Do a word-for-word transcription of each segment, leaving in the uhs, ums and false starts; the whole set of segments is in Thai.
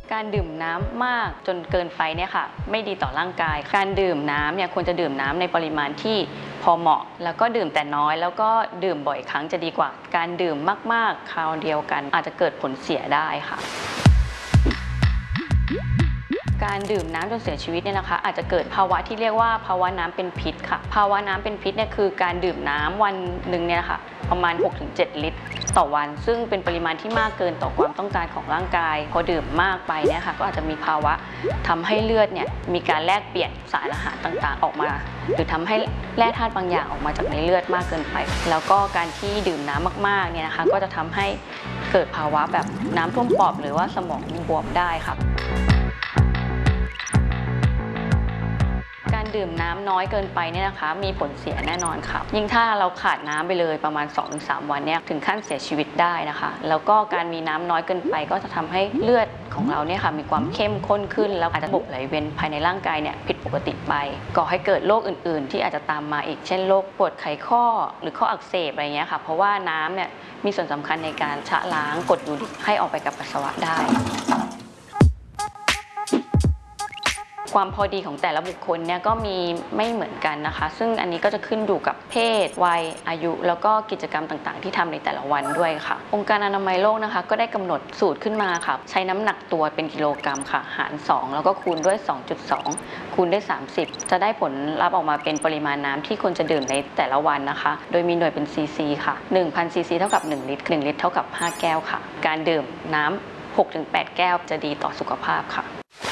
การดื่มน้ำมากจนเกินไปเนี่ยค่ะไม่ดีต่อร่างกายการดื่มน้ำเนี่ยควรจะดื่มน้ำในปริมาณที่พอเหมาะแล้วก็ดื่มแต่น้อยแล้วก็ดื่มบ่อยครั้งจะดีกว่าการดื่มมากๆคราวเดียวกันอาจจะเกิดผลเสียได้ค่ะการดื่มน้ำจนเสียชีวิตเนี่ยนะคะอาจจะเกิดภาวะที่เรียกว่าภาวะน้ำเป็นพิษค่ะภาวะน้ำเป็นพิษเนี่ยคือการดื่มน้ำวันหนึ่งเนี่ยค่ะประมาณ หกถึงเจ็ด ลิตรต่อวันซึ่งเป็นปริมาณที่มากเกินต่อความต้องการของร่างกายพอดื่มมากไปเนี่ยค่ะก็อาจจะมีภาวะทำให้เลือดเนี่ยมีการแลกเปลี่ยนสารอาหารต่างๆออกมาหรือทำให้แร่ธาตุบางอย่างออกมาจากในเลือดมากเกินไปแล้วก็การที่ดื่มน้ำมากๆเนี่ยนะคะก็จะทำให้เกิดภาวะแบบน้ำท่วมปอดหรือว่าสมองบวมได้ค่ะการดื่มน้ำน้อยเกินไปเนี่ยนะคะมีผลเสียแน่นอนค่ะยิ่งถ้าเราขาดน้ำไปเลยประมาณ สองถึงสาม วันเนี่ยถึงขั้นเสียชีวิตได้นะคะแล้วก็การมีน้ำน้อยเกินไปก็จะทำให้เลือดของเราเนี่ยค่ะมีความเข้มข้นขึ้นแล้วอาจจะระบบไหลเวียนภายในร่างกายเนี่ยผิดปกติไปก่อให้เกิดโรคอื่นๆที่อาจจะตามมาอีกเช่นโรคปวดไขข้อหรือข้ออักเสบอะไรเงี้ยค่ะเพราะว่าน้ำเนี่ยมีส่วนสำคัญในการชะล้างกรดยูริกให้ออกไปกับปัสสาวะได้ความพอดีของแต่ละบุคคลเนี่ยก็มีไม่เหมือนกันนะคะซึ่งอันนี้ก็จะขึ้นอยู่กับเพศวัยอายุแล้วก็กิจกรรมต่างๆที่ทำในแต่ละวันด้วยค่ะองค์การอนามัยโลกนะคะก็ได้กำหนดสูตรขึ้นมาค่ะใช้น้ำหนักตัวเป็นกิโลกรัมค่ะหารสองแล้วก็คูณด้วย สองจุดสอง คูณด้วยสามสิบจะได้ผลลัพธ์ออกมาเป็นปริมาณน้ำที่ควรจะดื่มในแต่ละวันนะคะโดยมีหน่วยเป็นซีซีค่ะ หนึ่งพัน ซีซี เท่ากับหนึ่งลิตรหนึ่งลิตรเท่ากับห้าแก้วค่ะการดื่มน้ำ หกถึงแปด แก้วจะดีต่อสุขภาพค่ะ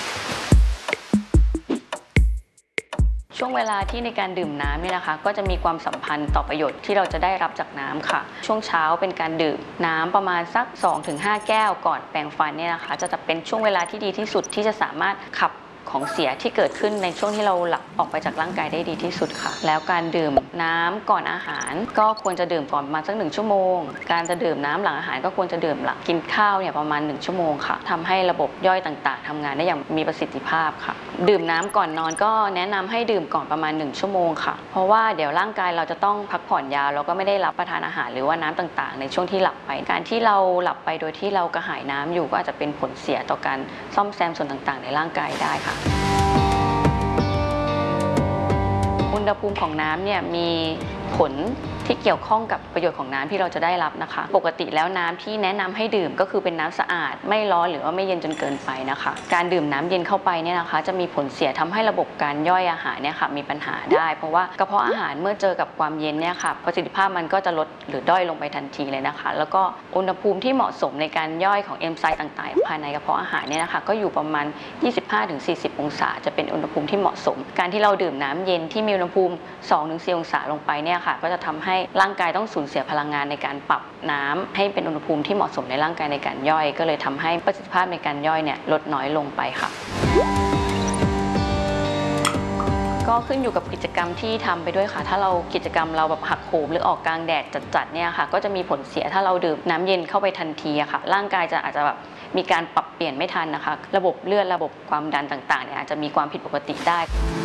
ช่วงเวลาที่ในการดื่มน้ำเนี่ยนะคะก็จะมีความสัมพันธ์ต่อประโยชน์ที่เราจะได้รับจากน้ำค่ะช่วงเช้าเป็นการดื่มน้ำประมาณสัก สองถึงห้า แก้วก่อนแปรงฟันเนี่ยนะคะจะเป็นช่วงเวลาที่ดีที่สุดที่จะสามารถขับของเสียที่เกิดขึ้นในช่วงที่เราหลับออกไปจากร่างกายได้ดีที่สุดค่ะแล้วการดื่มน้ำก่อนอาหารก็ควรจะดื่มก่อนประมาณสักหนึ่งชั่วโมงการจะดื่มน้ำหลังอาหารก็ควรจะดื่มหลังกินข้าวเนี่ยประมาณหนึ่งชั่วโมงค่ะทำให้ระบบย่อยต่างๆทำงานได้อย่างมีประสิทธิภาพค่ะดื่มน้ำก่อนนอนก็แนะนำให้ดื่มก่อนประมาณหนึ่งชั่วโมงค่ะเพราะว่าเดี๋ยวร่างกายเราจะต้องพักผ่อนยาวแล้วก็ไม่ได้รับประทานอาหารหรือว่าน้ำต่างๆในช่วงที่หลับไปการที่เราหลับไปโดยที่เรากระหายน้ำอยู่ก็อาจจะเป็นผลเสียต่อการซ่อมแซมส่วนต่างๆในร่างกายได้ค่ะอุณหภูมิของน้ำเนี่ยมีผลที่เกี่ยวข้องกับประโยชน์ของน้ำที่เราจะได้รับนะคะปกติแล้วน้ำที่แนะนำให้ดื่มก็คือเป็นน้ำสะอาดไม่ร้อนหรือว่าไม่เย็นจนเกินไปนะคะการดื่มน้ำเย็นเข้าไปเนี่ยนะคะจะมีผลเสียทำให้ระบบการย่อยอาหารเนี่ยค่ะมีปัญหาได้เพราะว่ากระเพาะอาหารเมื่อเจอกับความเย็นเนี่ยค่ะประสิทธิภาพมันก็จะลดหรือด้อยลงไปทันทีเลยนะคะแล้วก็อุณหภูมิที่เหมาะสมในการย่อยของเอนไซม์ต่างๆภายในกระเพาะอาหารเนี่ยนะคะก็อยู่ประมาณ ยี่สิบห้าถึงสี่สิบ องศาจะเป็นอุณหภูมิที่เหมาะสมการที่เราดื่มน้ำเย็นที่มีอุณหภูมิ สองถึงสี่ องศาลงไปเนี่ยค่ะก็จะทำให้ร่างกายต้องสูญเสียพลังงานในการปรับน้ำให้เป็นอุณหภูมิที่เหมาะสมในร่างกายในการย่อยก็เลยทำให้ประสิทธิภาพในการย่อยเนี่ยลดน้อยลงไปค่ะก็ขึ้นอยู่กับกิจกรรมที่ทำไปด้วยค่ะถ้าเรากิจกรรมเราแบบหักโหมหรือออกกลางแดดจัดๆเนี่ยค่ะก็จะมีผลเสียถ้าเราดื่มน้ำเย็นเข้าไปทันทีอะค่ะร่างกายจะอาจจะแบบมีการปรับเปลี่ยนไม่ทันนะคะระบบเลือดระบบความดันต่างๆเนี่ยอาจจะมีความผิดปกติได้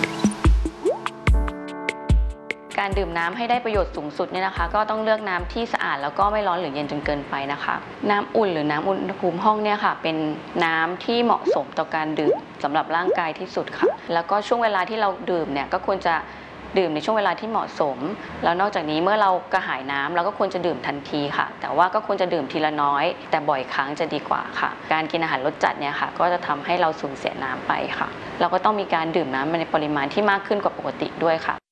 การดื่มน้ำให้ได้ประโยชน์สูงสุดเนี่ยนะคะก็ต้องเลือกน้ำที่สะอาดแล้วก็ไม่ร้อนหรือเย็นจนเกินไปนะคะน้ำอุ่นหรือน้ำอุณหภูมิห้องเนี่ยค่ะเป็นน้ำที่เหมาะสมต่อการดื่มสำหรับร่างกายที่สุดค่ะแล้วก็ช่วงเวลาที่เราดื่มเนี่ยก็ควรจะดื่มในช่วงเวลาที่เหมาะสมแล้วนอกจากนี้เมื่อเรากระหายน้ำเราก็ควรจะดื่มทันทีค่ะแต่ว่าก็ควรจะดื่มทีละน้อยแต่บ่อยครั้งจะดีกว่าค่ะการกินอาหารรสจัดเนี่ยค่ะก็จะทำให้เราสูญเสียน้ำไปค่ะเราก็ต้องมีการดื่มน้ำในปริมาณที่มากขึ้นกว่าปกติด้วยค่ะ